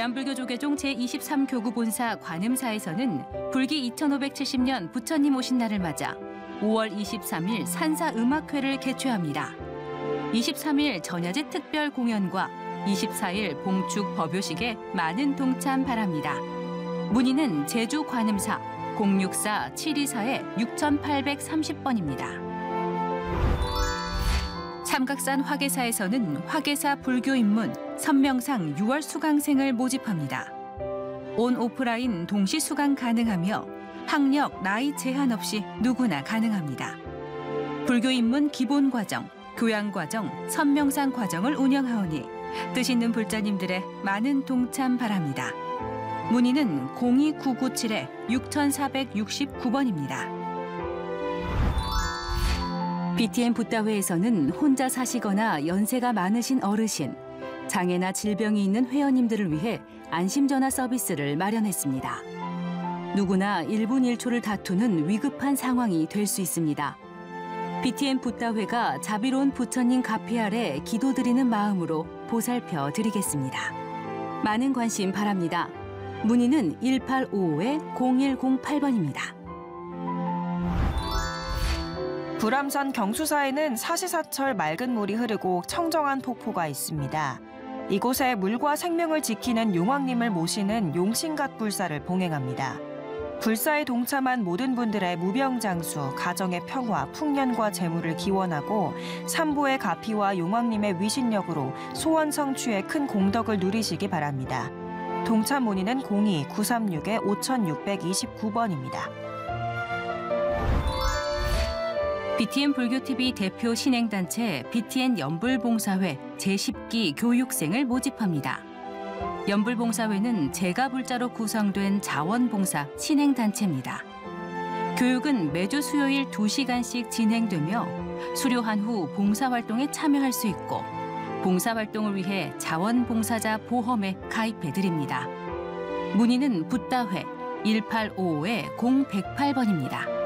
대한불교조계종 제23교구 본사 관음사에서는 불기 2570년 부처님 오신 날을 맞아 5월 23일 산사음악회를 개최합니다. 23일 전야제 특별 공연과 24일 봉축 법요식에 많은 동참 바랍니다. 문의는 제주 관음사 064-724-6830번입니다. 삼각산 화계사에서는 화계사 불교 입문 선명상 6월 수강생을 모집합니다. 온 오프라인 동시 수강 가능하며 학력, 나이 제한 없이 누구나 가능합니다. 불교 입문 기본 과정, 교양 과정, 선명상 과정을 운영하오니 뜻 있는 불자님들의 많은 동참 바랍니다. 문의는 02997-6469번입니다. BTN 붓다회에서는 혼자 사시거나 연세가 많으신 어르신, 장애나 질병이 있는 회원님들을 위해 안심전화 서비스를 마련했습니다. 누구나 1분 1초를 다투는 위급한 상황이 될 수 있습니다. BTN 붓다회가 자비로운 부처님 가피 아래 기도드리는 마음으로 보살펴 드리겠습니다. 많은 관심 바랍니다. 문의는 1855-0108번입니다. 불암산 경수사에는 사시사철 맑은 물이 흐르고 청정한 폭포가 있습니다. 이곳에 물과 생명을 지키는 용왕님을 모시는 용신갓 불사를 봉행합니다. 불사에 동참한 모든 분들의 무병장수, 가정의 평화, 풍년과 재물을 기원하고 삼보의 가피와 용왕님의 위신력으로 소원 성취에 큰 공덕을 누리시기 바랍니다. 동참 문의는 02-936-5629번입니다. BTN 불교TV 대표 신행단체 BTN 연불봉사회 제10기 교육생을 모집합니다. 연불봉사회는 제가불자로 구성된 자원봉사 신행단체입니다. 교육은 매주 수요일 2시간씩 진행되며 수료한 후 봉사활동에 참여할 수 있고 봉사활동을 위해 자원봉사자 보험에 가입해드립니다. 문의는 붓다회 1855-0108번입니다.